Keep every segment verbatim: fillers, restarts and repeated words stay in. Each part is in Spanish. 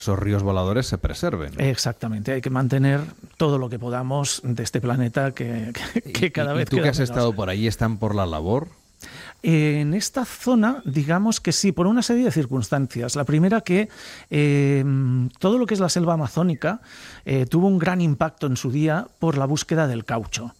esos ríos voladores se preserven. Exactamente, hay que mantener todo lo que podamos de este planeta que, que, que cada ¿Y, vez y tú queda que has menos. estado por ahí, están por la labor? En esta zona, digamos que sí, por una serie de circunstancias. La primera que eh, todo lo que es la selva amazónica eh, tuvo un gran impacto en su día por la búsqueda del caucho.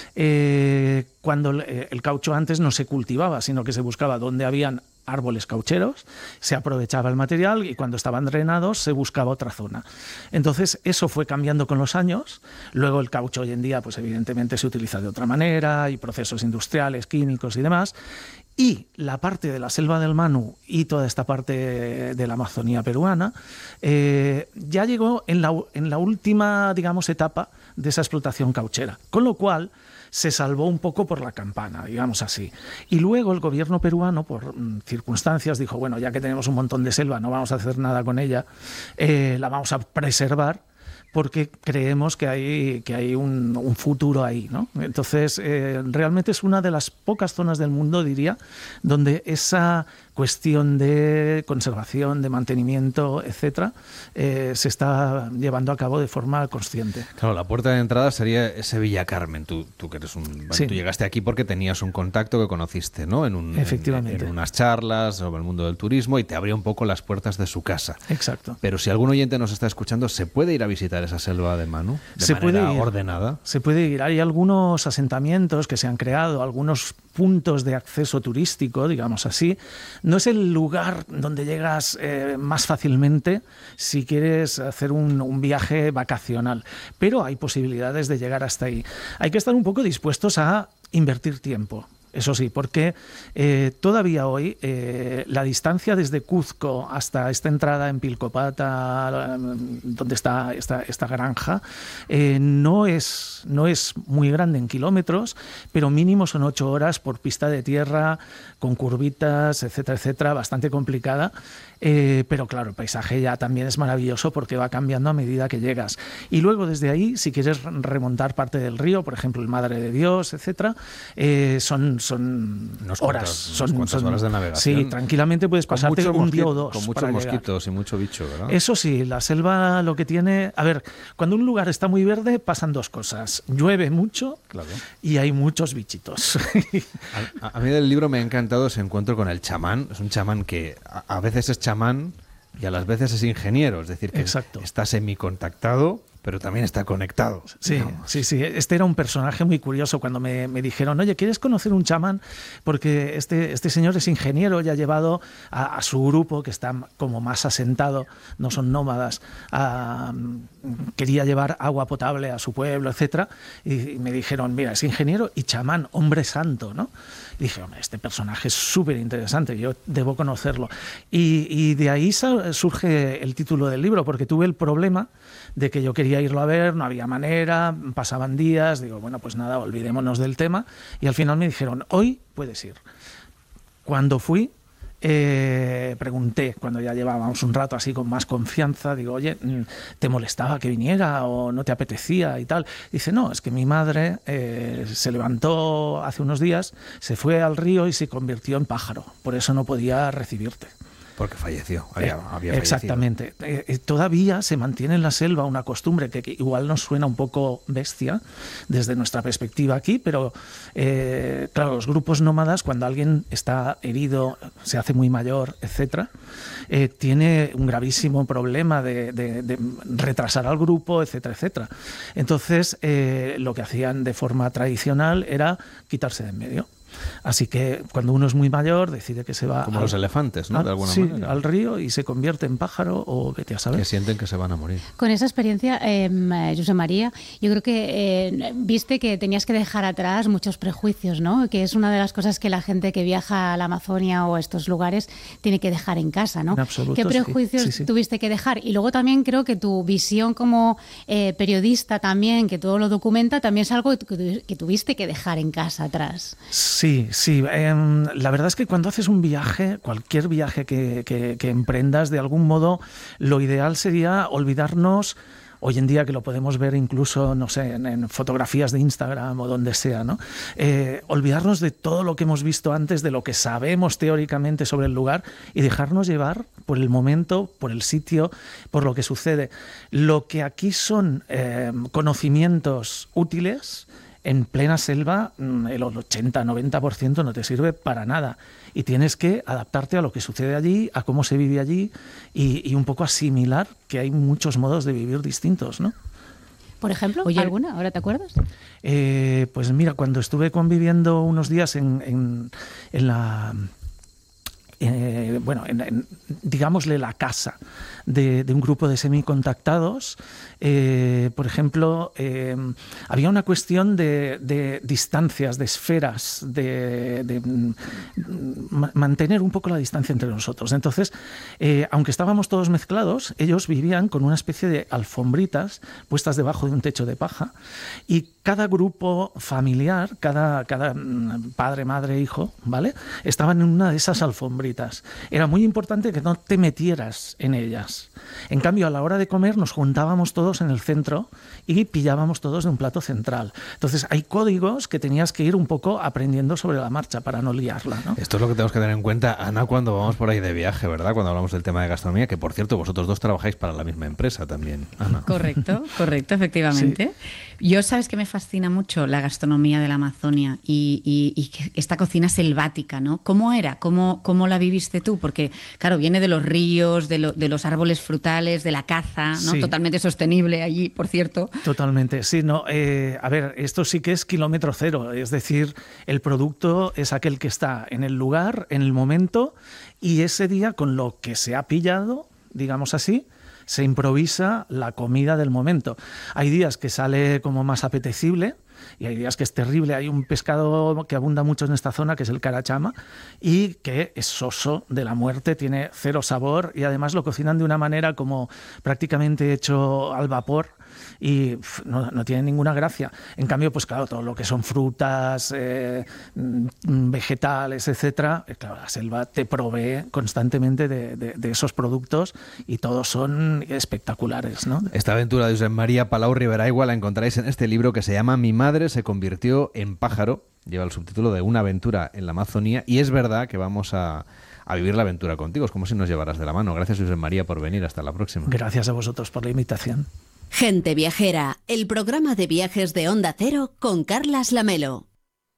Eh, cuando el, el caucho antes no se cultivaba, sino que se buscaba donde habían árboles caucheros, se aprovechaba el material y cuando estaban drenados se buscaba otra zona. Entonces eso fue cambiando con los años. Luego el caucho hoy en día pues evidentemente se utiliza de otra manera, hay procesos industriales, químicos y demás. Y la parte de la selva del Manu y toda esta parte de la Amazonía peruana eh, ya llegó en la, en la última, digamos, etapa de esa explotación cauchera. Con lo cual se salvó un poco por la campana, digamos así. Y luego el gobierno peruano, por mm, circunstancias, dijo, bueno, ya que tenemos un montón de selva, no vamos a hacer nada con ella, eh, la vamos a preservar porque creemos que hay, que hay un, un futuro ahí, ¿no? Entonces, eh, realmente es una de las pocas zonas del mundo, diría, donde esa cuestión de conservación, de mantenimiento, etcétera, eh, se está llevando a cabo de forma consciente. Claro, la puerta de entrada sería ese Villa Carmen. Tú, tú que eres un, Sí. tú llegaste aquí porque tenías un contacto que conociste, ¿no? En un, Efectivamente. En, en unas charlas sobre el mundo del turismo y te abrió un poco las puertas de su casa. Exacto. Pero si algún oyente nos está escuchando, ¿se puede ir a visitar esa selva de Manu de Se manera puede ir. ordenada? Se puede ir. Hay algunos asentamientos que se han creado, algunos puntos de acceso turístico, digamos así. No es el lugar donde llegas eh, más fácilmente si quieres hacer un, un viaje vacacional, pero hay posibilidades de llegar hasta ahí. Hay que estar un poco dispuestos a invertir tiempo. Eso sí, porque eh, todavía hoy eh, la distancia desde Cuzco hasta esta entrada en Pilcopata, donde está esta, esta granja, eh, no es, no es muy grande en kilómetros, pero mínimo son ocho horas por pista de tierra, con curvitas, etcétera, etcétera, bastante complicada. Eh, pero claro, el paisaje ya también es maravilloso porque va cambiando a medida que llegas. Y luego desde ahí, si quieres remontar parte del río, por ejemplo el Madre de Dios, etcétera, eh, son, son Unos horas. cuantas, Son, unas cuantas son, horas de navegación. Sí, tranquilamente puedes Con pasarte mucho un día mosquito- o dos. Con muchos para llegar. mosquitos y mucho bicho, ¿verdad? Eso sí, la selva lo que tiene... A ver, cuando un lugar está muy verde pasan dos cosas. Llueve mucho Claro. y hay muchos bichitos. A, a mí del libro me ha encantado ese encuentro con el chamán. Es un chamán que a, a veces es chamán y a las veces es ingeniero. Es decir, que Exacto. está semicontactado, pero también está conectado. Sí, digamos. sí, sí. Este era un personaje muy curioso cuando me, me dijeron, oye, ¿quieres conocer un chamán? Porque este, este señor es ingeniero y ha llevado a, a su grupo, que está como más asentado, no son nómadas, a, quería llevar agua potable a su pueblo, etcétera. Y, y me dijeron, mira, es ingeniero y chamán, hombre santo, ¿no? Y dije, hombre, este personaje es súper interesante, yo debo conocerlo. Y, y de ahí sa- surge el título del libro, porque tuve el problema de que yo quería irlo a ver, no había manera, pasaban días, digo, bueno, pues nada, olvidémonos del tema. Y al final me dijeron, hoy puedes ir. Cuando fui, eh, pregunté, cuando ya llevábamos un rato así con más confianza, digo, oye, ¿te molestaba que viniera o no te apetecía y tal? Dice, no, es que mi madre eh, se levantó hace unos días, se fue al río y se convirtió en pájaro, por eso no podía recibirte. Porque falleció. Había, Eh, había fallecido. Exactamente. Eh, eh, todavía se mantiene en la selva una costumbre que, que igual nos suena un poco bestia desde nuestra perspectiva aquí, pero eh, claro, los grupos nómadas, cuando alguien está herido, se hace muy mayor, etcétera, eh, tiene un gravísimo problema de, de, de retrasar al grupo, etcétera, etcétera. Entonces, eh, lo que hacían de forma tradicional era quitarse de en medio. Así que cuando uno es muy mayor decide que se va Como al, los elefantes, ¿no? al- De alguna sí, manera. al río y se convierte en pájaro o vete a saber. Que sienten que se van a morir. Con esa experiencia, eh, José María, yo creo que eh, viste que tenías que dejar atrás muchos prejuicios, ¿no? Que es una de las cosas que la gente que viaja a la Amazonia o a estos lugares tiene que dejar en casa, ¿no? En absoluto, ¿Qué sí. prejuicios Sí, sí. tuviste que dejar? Y luego también creo que tu visión como eh, periodista también, que todo lo documenta, también es algo que, tu- que tuviste que dejar en casa atrás. Sí, sí. Eh, la verdad es que cuando haces un viaje, cualquier viaje que, que, que emprendas, de algún modo, lo ideal sería olvidarnos hoy en día que lo podemos ver incluso, no sé, en, en fotografías de Instagram o donde sea, ¿no? Eh, olvidarnos de todo lo que hemos visto antes, de lo que sabemos teóricamente sobre el lugar y dejarnos llevar por el momento, por el sitio, por lo que sucede. Lo que aquí son eh, conocimientos útiles, en plena selva el ochenta a noventa por ciento no te sirve para nada y tienes que adaptarte a lo que sucede allí, a cómo se vive allí y, y un poco asimilar que hay muchos modos de vivir distintos, ¿no? Por ejemplo, Oye, ¿alguna? ¿Ahora te acuerdas? Eh, pues mira, cuando estuve conviviendo unos días en, en, en la... Eh, bueno, en, en, digámosle la casa de, de un grupo de semicontactados, eh, por ejemplo, eh, había una cuestión de, de distancias, de esferas, de, de m- mantener un poco la distancia entre nosotros. Entonces, eh, aunque estábamos todos mezclados, ellos vivían con una especie de alfombritas puestas debajo de un techo de paja y cada grupo familiar, cada, cada padre, madre, hijo, ¿vale?, estaban en una de esas alfombritas. Era muy importante que no te metieras en ellas. En cambio, a la hora de comer nos juntábamos todos en el centro y pillábamos todos de un plato central. Entonces, hay códigos que tenías que ir un poco aprendiendo sobre la marcha para no liarla, ¿no? Esto es lo que tenemos que tener en cuenta, Ana, cuando vamos por ahí de viaje, ¿verdad? Cuando hablamos del tema de gastronomía, que por cierto, vosotros dos trabajáis para la misma empresa también, Ana. Correcto, correcto, efectivamente. Sí. Yo, sabes que me fascina mucho la gastronomía de la Amazonia y, y, y esta cocina selvática, ¿no? ¿Cómo era? ¿Cómo, cómo la viviste tú? Porque, claro, viene de los ríos, de, lo, de los árboles frutales, de la caza, ¿no? Sí. Totalmente sostenible allí, por cierto. Totalmente, sí. No, eh, a ver, esto sí que es kilómetro cero. Es decir, el producto es aquel que está en el lugar, en el momento, y ese día con lo que se ha pillado, digamos así, se improvisa la comida del momento. Hay días que sale como más apetecible y hay días que es terrible. Hay un pescado que abunda mucho en esta zona, que es el carachama, y que es soso de la muerte, tiene cero sabor y además lo cocinan de una manera como prácticamente hecho al vapor y pff, no, no tiene ninguna gracia. En cambio, pues claro, todo lo que son frutas, eh, vegetales, etcétera, eh, claro, la selva te provee constantemente de, de, de esos productos y todos son espectaculares, ¿no? Esta aventura de Josep María Palau Riberaigua la encontráis en este libro que se llama Mi madre se convirtió en pájaro. Lleva el subtítulo de Una aventura en la Amazonía y es verdad que vamos a, a vivir la aventura contigo. Es como si nos llevaras de la mano. Gracias, Josep María, por venir. Hasta la próxima. Gracias a vosotros por la invitación. Gente Viajera, el programa de viajes de Onda Cero con Carlas Lamelo.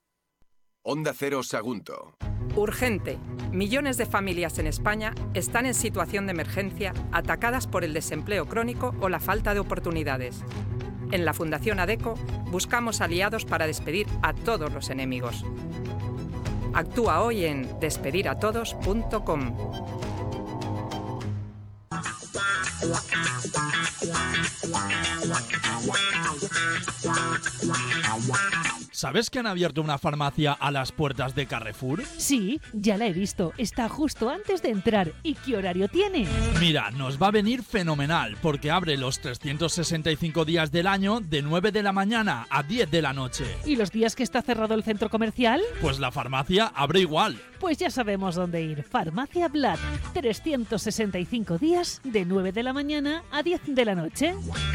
Onda Cero Sagunto. Urgente. Millones de familias en España están en situación de emergencia, atacadas por el desempleo crónico o la falta de oportunidades. En la Fundación ADECO buscamos aliados para despedir a todos los enemigos. Actúa hoy en despedir a todos punto com. ¿Sabes que han abierto una farmacia a las puertas de Carrefour? Sí, ya la he visto. Está justo antes de entrar. ¿Y qué horario tiene? Mira, nos va a venir fenomenal, porque abre los trescientos sesenta y cinco días del año de nueve de la mañana a diez de la noche. ¿Y los días que está cerrado el centro comercial? Pues la farmacia abre igual. Pues ya sabemos dónde ir. Farmacia Blatt. trescientos sesenta y cinco días de nueve de la mañana a diez de la noche.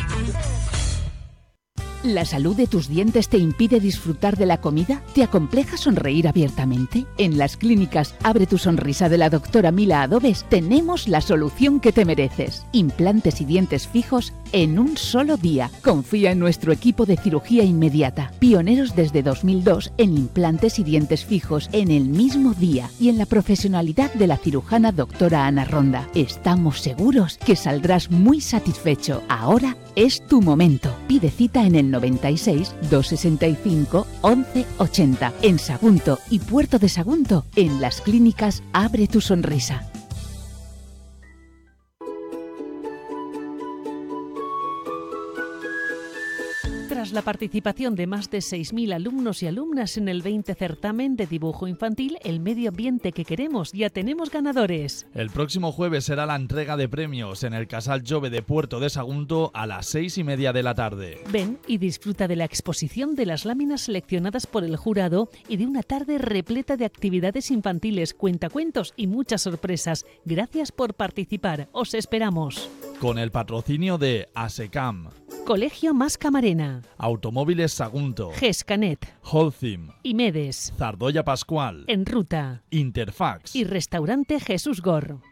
¿La salud de tus dientes te impide disfrutar de la comida? ¿Te acompleja sonreír abiertamente? En las clínicas Abre tu Sonrisa de la doctora Mila Adobes tenemos la solución que te mereces. Implantes y dientes fijos en un solo día. Confía en nuestro equipo de cirugía inmediata. Pioneros desde dos mil dos en implantes y dientes fijos en el mismo día. Y en la profesionalidad de la cirujana doctora Ana Ronda. Estamos seguros que saldrás muy satisfecho. Ahora es tu momento. Pide cita en el noventa y seis, doscientos sesenta y cinco, once ochenta. En Sagunto y Puerto de Sagunto, en las clínicas Abre tu Sonrisa. Tras la participación de más de seis mil alumnos y alumnas en el veinte certamen de dibujo infantil El medio ambiente que queremos, ya tenemos ganadores. El próximo jueves será la entrega de premios en el Casal Jove de Puerto de Sagunto a las seis y media de la tarde. Ven y disfruta de la exposición de las láminas seleccionadas por el jurado y de una tarde repleta de actividades infantiles, cuentacuentos y muchas sorpresas. Gracias por participar. Os esperamos. Con el patrocinio de ASECAM. Colegio Mas Camarena, Automóviles Sagunto, Gescanet, Holcim, Imedes, Zardoya Pascual, En Ruta Interfax y Restaurante Jesús Gor.